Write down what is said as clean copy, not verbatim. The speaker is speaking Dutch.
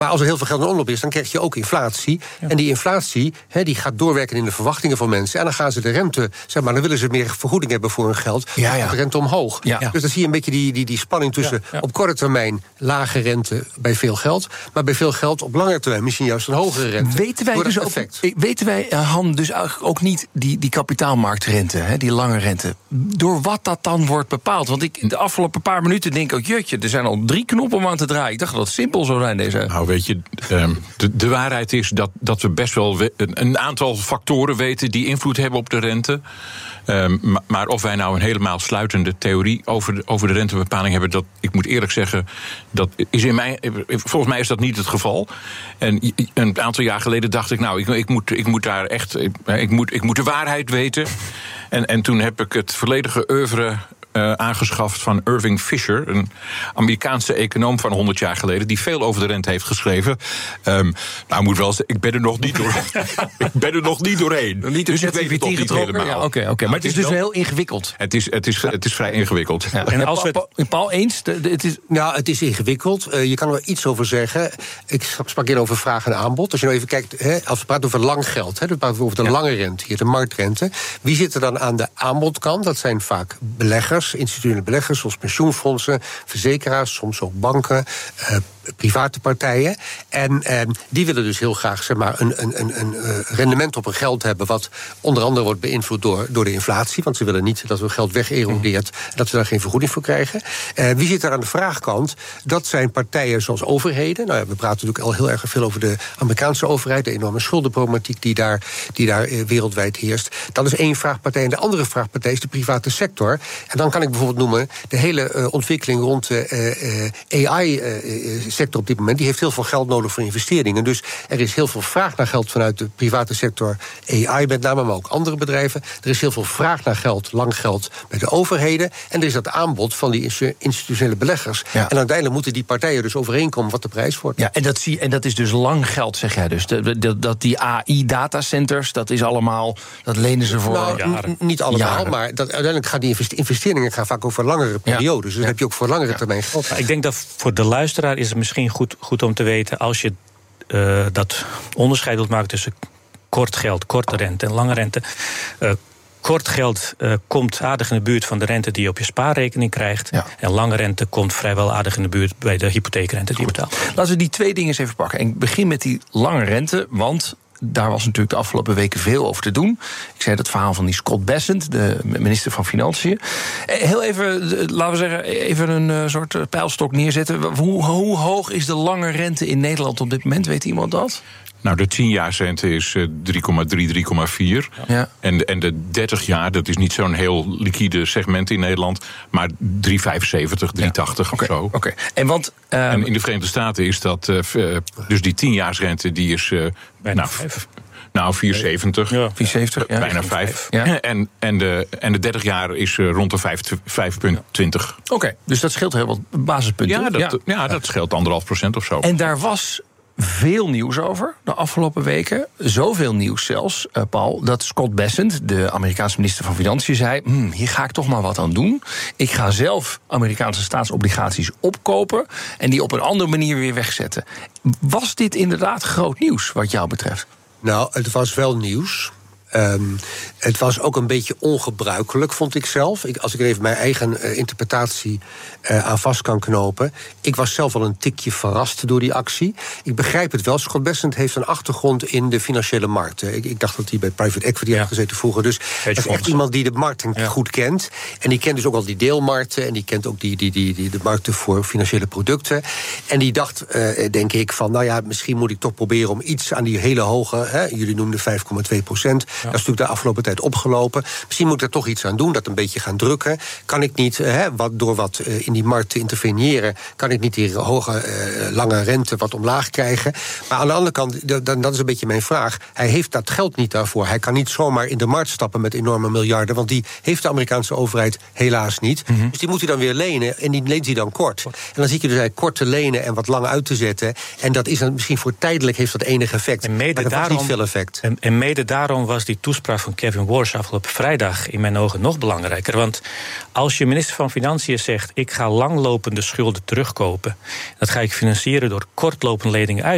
Maar als er heel veel geld in omloop is, dan krijg je ook inflatie. Ja. En die inflatie die gaat doorwerken in de verwachtingen van mensen. En dan gaan ze de rente, zeg maar, dan willen ze meer vergoeding hebben voor hun geld. Dan gaat de rente omhoog. Ja. Dus dan zie je een beetje die spanning tussen op korte termijn lage rente bij veel geld. Maar bij veel geld op lange termijn misschien juist een hogere rente. Weten wij, Han, dus eigenlijk ook niet die kapitaalmarktrente, die lange rente, door wat dat dan wordt bepaald? Want ik de afgelopen paar minuten denk ook, jutje, er zijn al 3 knoppen om aan te draaien. Ik dacht dat het simpel zou zijn, deze. Nou, weet je, de waarheid is dat we best wel een aantal factoren weten die invloed hebben op de rente. Maar of wij nou een helemaal sluitende theorie over de rentebepaling hebben, ik moet eerlijk zeggen, dat is volgens mij is dat niet het geval. En een aantal jaar geleden dacht ik, nou, ik moet daar echt, ik moet de waarheid weten. En toen heb ik het volledige oeuvre aangeschaft van Irving Fisher, een Amerikaanse econoom van 100 jaar geleden, die veel over de rente heeft geschreven. Nou, moet wel zeggen, ik ben er nog niet doorheen. Dus ik weet het nog niet helemaal. Ja, oké. Maar het is dus heel ingewikkeld. Het is vrij ingewikkeld. Ja. En als we Paul eens? Het is ingewikkeld. Je kan er wel iets over zeggen. Ik sprak eerder over vraag en aanbod. Als je nou even kijkt, als we praten over lang geld, we praten over de lange rente, hier de marktrente. Wie zit er dan aan de aanbodkant? Dat zijn vaak beleggers, institutionele beleggers, zoals pensioenfondsen, verzekeraars, soms ook banken, private partijen. En die willen dus heel graag, zeg maar, een rendement op hun geld hebben, wat onder andere wordt beïnvloed door de inflatie, want ze willen niet dat hun geld wegerodeert, dat ze daar geen vergoeding voor krijgen. Wie zit er aan de vraagkant? Dat zijn partijen zoals overheden. Nou ja, we praten natuurlijk al heel erg veel over de Amerikaanse overheid, de enorme schuldenproblematiek die daar wereldwijd heerst. Dat is één vraagpartij. En de andere vraagpartij is de private sector. En dan kan ik bijvoorbeeld noemen de hele ontwikkeling rond de AI-sector op dit moment. Die heeft heel veel geld nodig voor investeringen. Dus er is heel veel vraag naar geld vanuit de private sector. AI met name, maar ook andere bedrijven. Er is heel veel vraag naar geld, lang geld bij de overheden. En er is dat aanbod van die institutionele beleggers. Ja. En uiteindelijk moeten die partijen dus overeenkomen wat de prijs wordt. Ja, en dat is dus lang geld, zeg jij dus. Dat die AI-datacenters, dat is allemaal, dat lenen ze voor jaren. Niet allemaal, maar uiteindelijk gaan die investeringen vaak over langere periodes. Dus dan heb je ook voor langere termijn geld. Ik denk dat voor de luisteraar is het misschien goed om te weten, als je dat onderscheid wilt maken tussen kort geld, korte rente en lange rente. Kort geld komt aardig in de buurt van de rente die je op je spaarrekening krijgt. Ja. En lange rente komt vrijwel aardig in de buurt bij de hypotheekrente die je betaalt. Laten we die 2 dingen eens even pakken. En ik begin met die lange rente, want daar was natuurlijk de afgelopen weken veel over te doen. Ik zei dat verhaal van die Scott Bessent, de minister van Financiën. Heel even, laten we zeggen, even een soort pijlstok neerzetten. Hoe hoog is de lange rente in Nederland op dit moment? Weet iemand dat? Nou, de 10-jaarsrente is 3,3, 3,4. Ja. En de 30 jaar, dat is niet zo'n heel liquide segment in Nederland, maar 3,75, 3,80 of zo. Okay. En in de Verenigde Staten is dat, dus die 10-jaarsrente, die is bijna 5. Nou, 4,70. Ja. 4,70, ja. Bijna 5. Ja. En de 30 jaar is rond de 5,20. Oké, dus dat scheelt heel wat basispunten. Ja, dat scheelt 1,5% of zo. En daar was veel nieuws over de afgelopen weken. Zoveel nieuws zelfs, Paul, dat Scott Bessent, de Amerikaanse minister van Financiën, zei, hier ga ik toch maar wat aan doen. Ik ga zelf Amerikaanse staatsobligaties opkopen en die op een andere manier weer wegzetten. Was dit inderdaad groot nieuws wat jou betreft? Nou, het was wel nieuws. Het was ook een beetje ongebruikelijk, vond ik zelf. Als ik er even mijn eigen interpretatie aan vast kan knopen. Ik was zelf wel een tikje verrast door die actie. Ik begrijp het wel. Scott Bessent heeft een achtergrond in de financiële markten. Ik dacht dat hij bij private equity heeft gezeten vroeger. Dus dat is echt iemand die de markten goed kent. En die kent dus ook al die deelmarkten. En die kent ook de markten voor financiële producten. En die dacht, denk ik, van nou ja, misschien moet ik toch proberen om iets aan die hele hoge, jullie noemden 5,2%. Ja. Dat is natuurlijk de afgelopen tijd opgelopen. Misschien moet ik er toch iets aan doen, dat een beetje gaan drukken. Kan ik niet, door wat in die markt te interveneren, kan ik niet die hoge, lange rente wat omlaag krijgen. Maar aan de andere kant, dat is een beetje mijn vraag. Hij heeft dat geld niet daarvoor. Hij kan niet zomaar in de markt stappen met enorme miljarden, want die heeft de Amerikaanse overheid helaas niet. Mm-hmm. Dus die moet hij dan weer lenen en die leent hij dan kort. En dan zie je dus eigenlijk kort te lenen en wat lang uit te zetten. En dat is dan misschien voor tijdelijk heeft dat enig effect. Maar dat was niet veel effect. En mede daarom was die toespraak van Kevin Warsh afgelopen vrijdag in mijn ogen nog belangrijker. Want als je minister van Financiën zegt, ik ga langlopende schulden terugkopen, dat ga ik financieren door kortlopende leningen uit